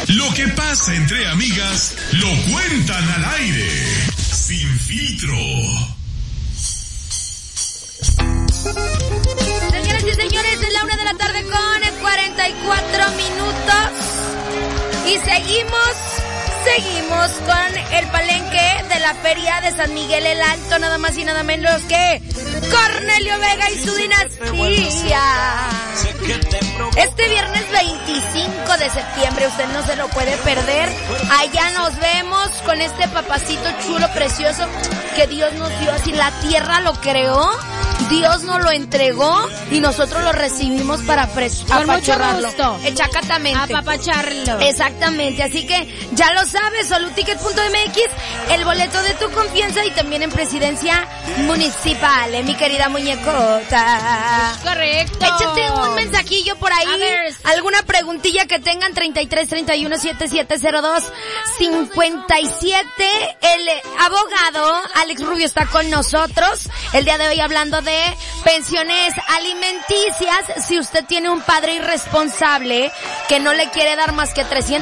Lo que pasa entre amigas, lo cuentan al aire. Sin filtro. Señoras y señores, es la 1 de la tarde con 44 minutos. Y seguimos con el palenque de la Feria de San Miguel el Alto, nada más y nada menos que Cornelio Vega y su dinastía. Este viernes 25 de septiembre, usted no se lo puede perder. Allá nos vemos con este papacito chulo, precioso, que Dios nos dio, así la tierra lo creó, Dios nos lo entregó y nosotros lo recibimos para apachurrarlo. Exactamente. Apapacharlo. Exactamente, así que ya lo sabes, soluticket.mx, el boleto de tu confianza y también en Presidencia Municipal, mi querida muñecota. Correcto. Échate un mensajillo por ahí, alguna preguntilla que tengan, 33 31 7702 57. El abogado Alex Rubio está con nosotros el día de hoy hablando de pensiones alimenticias. Si usted tiene un padre irresponsable que no le quiere dar más que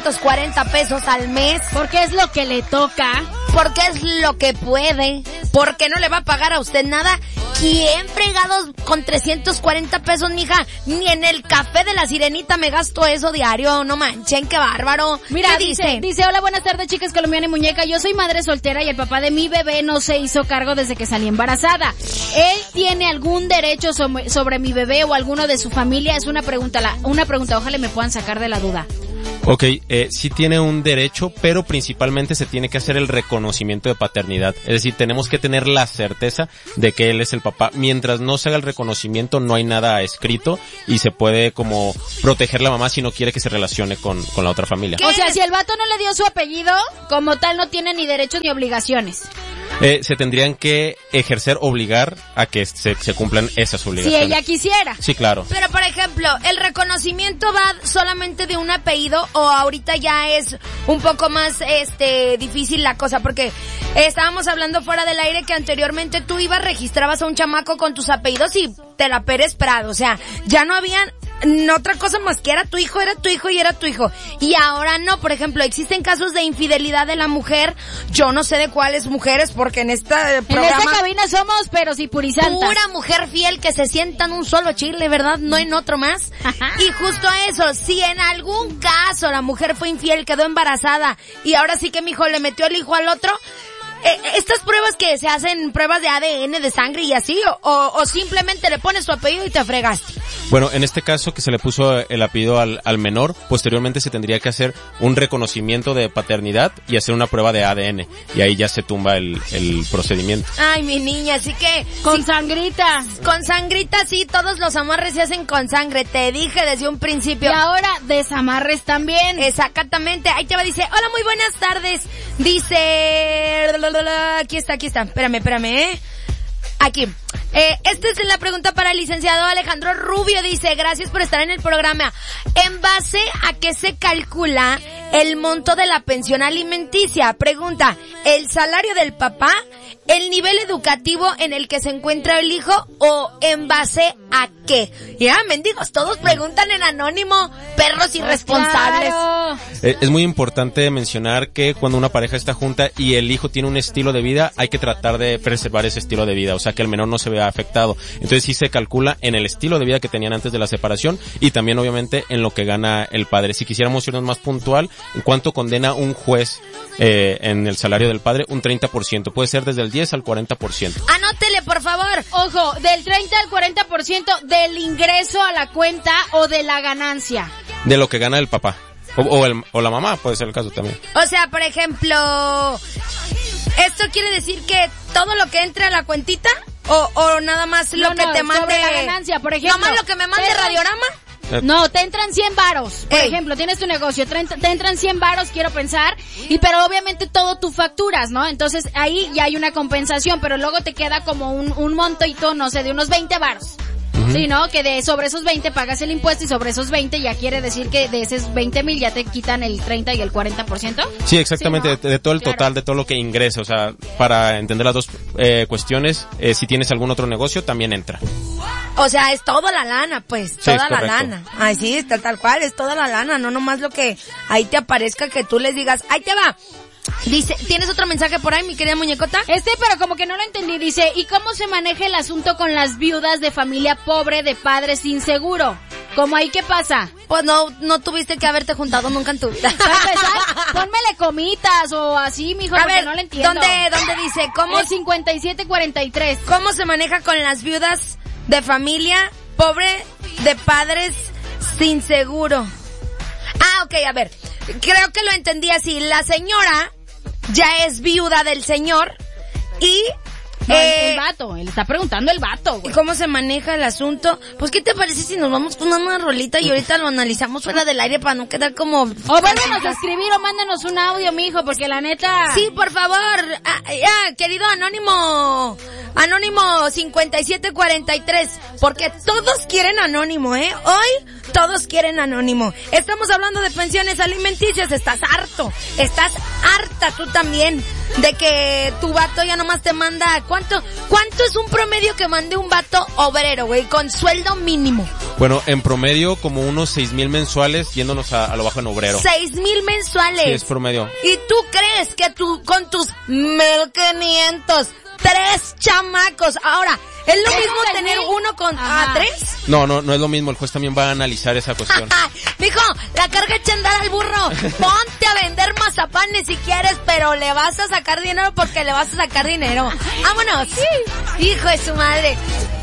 340 pesos al mes, porque es lo que le toca, porque es lo que puede, porque no le va a pagar a usted nada. ¿Quién fregados con 340 pesos, mija? Ni en el café de la Sirenita me gasto eso diario, no manchen, qué bárbaro. Mira, dice, hola, buenas tardes, chicas colombiana y muñeca. Yo soy madre soltera y el papá de mi bebé no se hizo cargo desde que salí embarazada. ¿Él tiene algún derecho sobre mi bebé o alguno de su familia? Es una pregunta, ojalá me puedan sacar de la duda. Ok, sí tiene un derecho, pero principalmente se tiene que hacer el reconocimiento de paternidad. Es decir, tenemos que tener la certeza de que él es el papá. Mientras no se haga el reconocimiento, no hay nada escrito y se puede como proteger la mamá si no quiere que se relacione con la otra familia. O sea, si el vato no le dio su apellido, como tal no tiene ni derechos ni obligaciones. Se tendrían que obligar a que se cumplan esas obligaciones. Si ella quisiera. Sí, claro. Pero, por ejemplo, ¿el reconocimiento va solamente de un apellido o ahorita ya es un poco más difícil la cosa? Porque estábamos hablando fuera del aire que anteriormente tú registrabas a un chamaco con tus apellidos y te la Pérez Prado. O sea, ya no habían otra cosa más que era tu hijo y era tu hijo. Y ahora no, por ejemplo, existen casos de infidelidad de la mujer. Yo no sé de cuáles mujeres, porque en esta programa... En esta cabina somos, pero sí purisantas. Pura mujer fiel que se sienta en un solo chile, ¿verdad? No en otro más. Y justo eso, si en algún caso la mujer fue infiel, quedó embarazada y ahora sí que mi hijo le metió el hijo al otro... estas pruebas que se hacen, pruebas de ADN, de sangre y así, o simplemente le pones tu apellido y te fregaste. Bueno, en este caso que se le puso el apellido al menor, posteriormente se tendría que hacer un reconocimiento de paternidad y hacer una prueba de ADN, y ahí ya se tumba el procedimiento. Ay, mi niña, así que... Con sangrita. Con sangrita, sí, todos los amarres se hacen con sangre, te dije desde un principio. Y ahora desamarres también. Exactamente, ahí te va, dice, hola, muy buenas tardes, dice... Aquí está, espérame, aquí. Esta es la pregunta para el licenciado Alejandro Rubio, dice, gracias por estar en el programa. ¿En base a qué se calcula el monto de la pensión alimenticia? Pregunta, ¿el salario del papá, el nivel educativo en el que se encuentra el hijo o en base a qué? Ya, mendigos, todos preguntan en anónimo, perros irresponsables. Claro. Es muy importante mencionar que cuando una pareja está junta y el hijo tiene un estilo de vida, hay que tratar de preservar ese estilo de vida, o sea que el menor no se vea afectado. Entonces sí se calcula en el estilo de vida que tenían antes de la separación y también obviamente en lo que gana el padre. Si quisiéramos irnos más puntual, en cuánto condena un juez en el salario del padre, un 30%, puede ser desde el 10 al 40%. Anótele, por favor. Ojo, del 30 al 40% del ingreso a la cuenta o de la ganancia. De lo que gana el papá. O la mamá, puede ser el caso también. O sea, por ejemplo, ¿esto quiere decir que todo lo que entre a la cuentita o nada más lo que te mande sobre la ganancia, por ejemplo? ¿Nada más lo que me mande Radiorama? No, te entran 100 varos. Por ejemplo, tienes tu negocio, te entran 100 varos, quiero pensar, pero obviamente todo tú facturas, ¿no? Entonces ahí ya hay una compensación, pero luego te queda como un montito, no sé, de unos 20 varos. Sí, ¿no? Que sobre esos 20 pagas el impuesto y sobre esos 20 ya quiere decir que de esos 20,000 ya te quitan el 30 y el 40%. Sí, exactamente, Sí, ¿no? de todo el Claro. total, de todo lo que ingresa, o sea, para entender las dos cuestiones, si tienes algún otro negocio, también entra. O sea, es toda la lana, pues, Sí, toda es la correcto. lana. Ay, sí, está tal cual, es toda la lana, no nomás lo que ahí te aparezca que tú les digas, ahí te va. Dice, ¿tienes otro mensaje por ahí, mi querida muñecota? Pero como que no lo entendí, dice, ¿y cómo se maneja el asunto con las viudas de familia pobre de padres sin seguro? ¿Cómo ahí qué pasa? Pues no tuviste que haberte juntado nunca en tu vida. Para empezar, pónmele comitas o así, mijo, A porque ver, no lo entiendo. ¿dónde dice? ¿Cómo, El 5743. ¿Cómo se maneja con las viudas de familia pobre de padres sin seguro? Ah, ok, a ver, creo que lo entendí así. La señora ya es viuda del señor y... No, el vato, él está preguntando el vato, ¿Y güey. cómo se maneja el asunto? Pues, ¿qué te parece si nos vamos con una rolita y ahorita lo analizamos fuera del aire para no quedar como... O vuélvenos a escribir o mándanos un audio, mijo, porque la neta... Sí, por favor. Querido Anónimo 5743, porque todos quieren anónimo, ¿eh? Hoy todos quieren anónimo. Estamos hablando de pensiones alimenticias, estás harta tú también de que tu vato ya nomás te manda, ¿cuánto es un promedio que mande un vato obrero, güey, con sueldo mínimo? Bueno, en promedio como unos 6,000 mensuales yéndonos a lo bajo en obrero. 6,000 mensuales. Sí, es promedio. ¿Y tú crees que tú con tus 1,500, 3 chamacos, ahora, es lo mismo tener uno con Ajá. 3? No es lo mismo, el juez también va a analizar esa cuestión. Mijo, la carga echa a andar al burro. Ponte a vender mazapanes si quieres, pero le vas a sacar dinero porque le vas a sacar dinero. ¡Vámonos! Hijo de su madre.